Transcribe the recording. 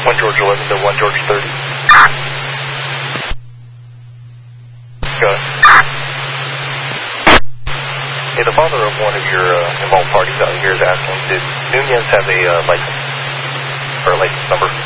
1 George 11 to 1 George 30. Go ahead. Hey, the father of one of your involved parties out here is asking, did Nunez have a license? Or a license number?